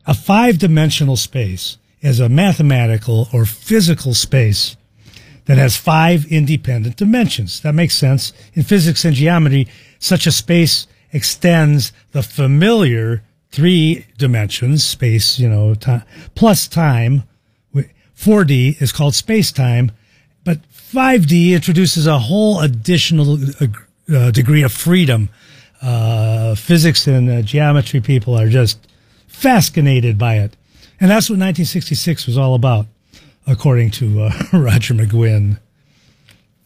A five-dimensional space is a mathematical or physical space that has five independent dimensions. That makes sense. In physics and geometry, such a space extends the familiar three dimensions, space, time, plus time. 4D is called space-time, but 5D introduces a whole additional degree of freedom. Physics and geometry people are just fascinated by it. And that's what 1966 was all about, according to Roger McGuinn.